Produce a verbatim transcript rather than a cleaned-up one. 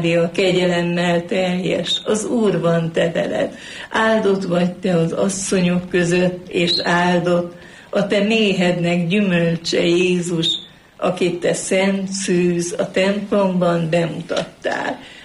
a kegyelemmel teljes, az Úr van te veled. Áldott vagy te az asszonyok között, és áldott a te méhednek gyümölcse Jézus, akit te szent szűz a templomban bemutattál.